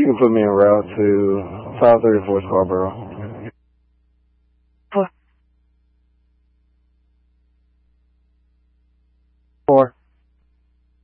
You can put me en route to 534 Scarborough. 4.